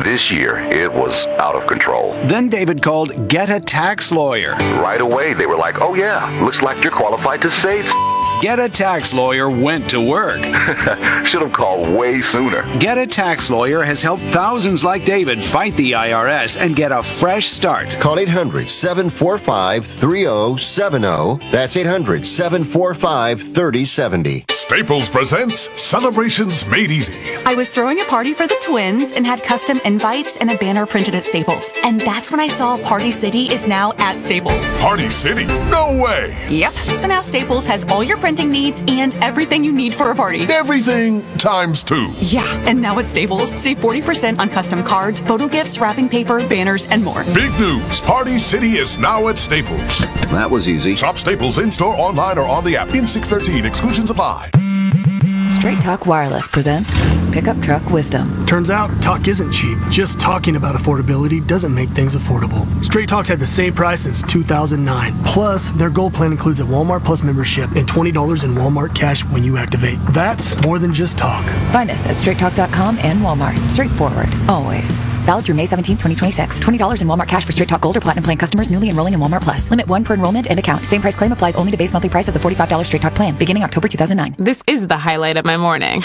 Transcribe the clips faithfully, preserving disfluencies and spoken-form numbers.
this year, it was out of control. Then David called Get a Tax Lawyer. Right away, they were like, oh yeah, looks like you're qualified to save. Get a Tax Lawyer went to work. Should have called way sooner. Get a Tax Lawyer has helped thousands like David fight the I R S and get a fresh start. Call eight hundred, seven four five, three oh seven oh. That's eight hundred, seven four five, three oh seven oh. Staples presents Celebrations Made Easy. I was throwing a party for the twins and had custom invites and a banner printed at Staples. And that's when I saw Party City is now at Staples. Party City? No way! Yep. So now Staples has all your printing needs and everything you need for a party. Everything times two. Yeah, and now at Staples, save forty percent on custom cards, photo gifts, wrapping paper, banners, and more. Big news! Party City is now at Staples. That was easy. Shop Staples in-store, online, or on the app. In six thirteen, exclusions apply. Straight Talk Wireless presents Pickup Truck Wisdom. Turns out, talk isn't cheap. Just talking about affordability doesn't make things affordable. Straight Talk's had the same price since two thousand nine. Plus, their Gold plan includes a Walmart Plus membership and twenty dollars in Walmart cash when you activate. That's more than just talk. Find us at straight talk dot com and Walmart. Straightforward, always. Valid through May seventeenth, twenty twenty-six. twenty dollars in Walmart cash for Straight Talk Gold or Platinum plan customers newly enrolling in Walmart Plus. Limit one per enrollment and account. Same price claim applies only to base monthly price of the forty-five dollars Straight Talk plan, beginning October two thousand nine. This is the highlight of my morning.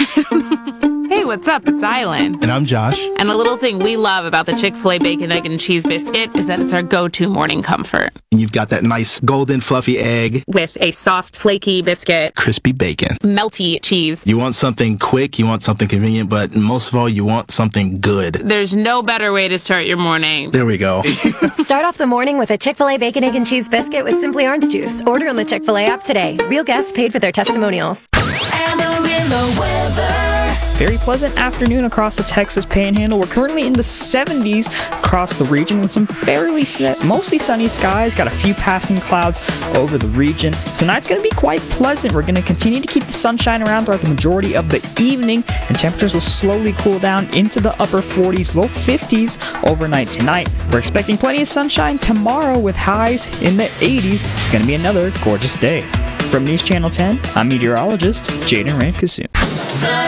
Hey, what's up? It's Island. And I'm Josh. And a little thing we love about the Chick-fil-A Bacon, Egg, and Cheese Biscuit is that it's our go-to morning comfort. And you've got that nice golden fluffy egg with a soft, flaky biscuit, crispy bacon, melty cheese. You want something quick, you want something convenient, but most of all, you want something good. There's no better way to start your morning. There we go. Start off the morning with a Chick-fil-A Bacon, Egg, and Cheese Biscuit with Simply Orange Juice. Order on the Chick-fil-A app today. Real guests paid for their testimonials. Amarillo weather. Very pleasant afternoon across the Texas Panhandle. We're currently in the seventies across the region with some fairly mostly sunny skies. Got a few passing clouds over the region. Tonight's going to be quite pleasant. We're going to continue to keep the sunshine around throughout the majority of the evening, and temperatures will slowly cool down into the upper forties, low fifties overnight tonight. We're expecting plenty of sunshine tomorrow with highs in the eighties. It's going to be another gorgeous day. From News Channel ten, I'm meteorologist Jaden Rankasoon.